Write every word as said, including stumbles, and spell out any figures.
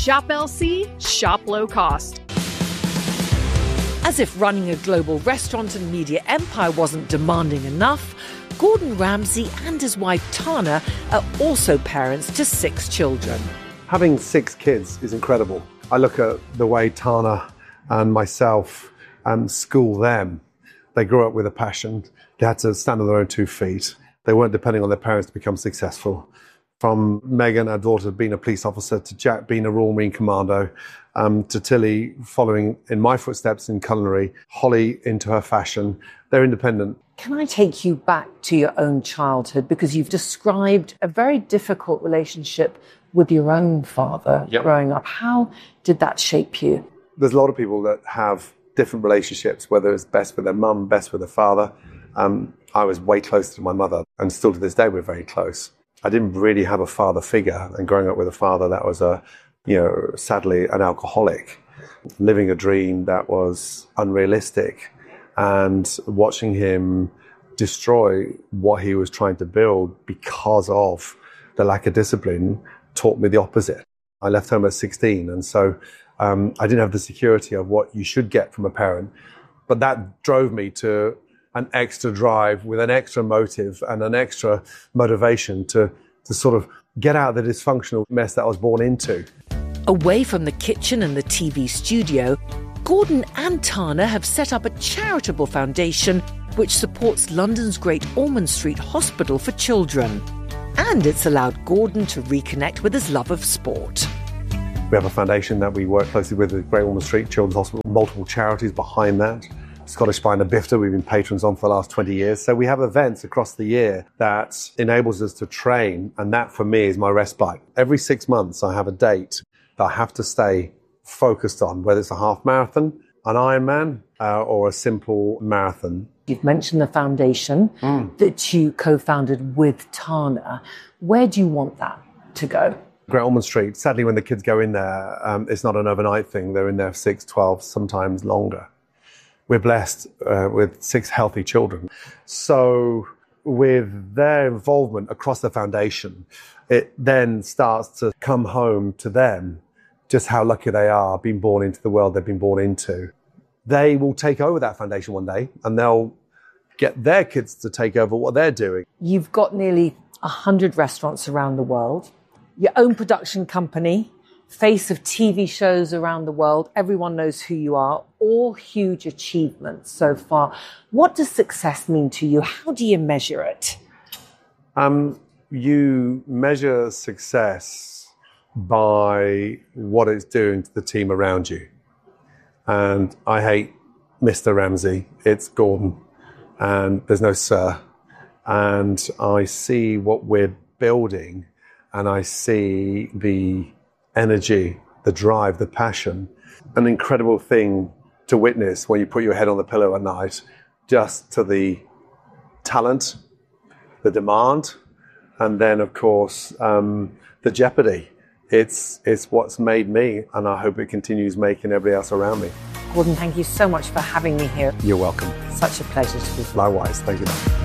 Shop L C, shop low cost. As if running a global restaurant and media empire wasn't demanding enough, Gordon Ramsay and his wife Tana are also parents to six children. Having six kids is incredible. I look at the way Tana and myself um, school them. They grew up with a passion. They had to stand on their own two feet. They weren't depending on their parents to become successful. From Megan, our daughter, being a police officer, to Jack being a Royal Marine Commando, um, to Tilly following in my footsteps in culinary, Holly into her fashion. They're independent. Can I take you back to your own childhood? Because you've described a very difficult relationship with your own father yep. growing up. How did that shape you? There's a lot of people that have different relationships, whether it's best with their mum, best with their father. Um, I was way closer to my mother, and still to this day we're very close. I didn't really have a father figure, and growing up with a father that was, a, you know, sadly an alcoholic, living a dream that was unrealistic, and watching him destroy what he was trying to build because of the lack of discipline taught me the opposite. I left home at sixteen, and so um, I didn't have the security of what you should get from a parent, but that drove me to an extra drive with an extra motive and an extra motivation to, to sort of get out of the dysfunctional mess that I was born into. Away from the kitchen and the T V studio, Gordon and Tana have set up a charitable foundation which supports London's Great Ormond Street Hospital for Children. And it's allowed Gordon to reconnect with his love of sport. We have a foundation that we work closely with, the Great Ormond Street Children's Hospital, multiple charities behind that. Scottish Spine and Bifta, we've been patrons on for the last twenty years. So we have events across the year that enables us to train, and that for me is my respite. Every six months I have a date that I have to stay focused on, whether it's a half marathon, an Ironman, uh, or a simple marathon. You've mentioned the foundation mm. that you co-founded with Tana. Where do you want that to go? Great Ormond Street, sadly when the kids go in there, um, it's not an overnight thing. They're in there for six, twelve, sometimes longer. We're blessed uh, with six healthy children. So with their involvement across the foundation, it then starts to come home to them just how lucky they are being born into the world they've been born into. They will take over that foundation one day, and they'll get their kids to take over what they're doing. You've got nearly one hundred restaurants around the world, your own production company, face of T V shows around the world. Everyone knows who you are. All huge achievements so far. What does success mean to you? How do you measure it? Um, you measure success by what it's doing to the team around you. And I hate Mister Ramsay. It's Gordon. And there's no sir. And I see what we're building, and I see the energy, the drive, the passion. An incredible thing to witness when you put your head on the pillow at night, just to the talent, the demand, and then, of course, um, the jeopardy. It's, it's what's made me, and I hope it continues making everybody else around me. Gordon, thank you so much for having me here. You're welcome. Such a pleasure to be here. Likewise. Thank you.